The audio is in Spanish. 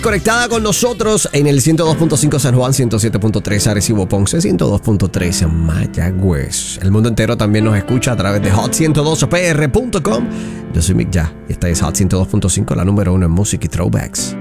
Conectada con nosotros en el 102.5 San Juan, 107.3 Arecibo Ponce, 102.3 Mayagüez. El mundo entero también nos escucha a través de hot102pr.com. Yo soy Mick Ya y esta es Hot 102.5, la número 1 en música y throwbacks.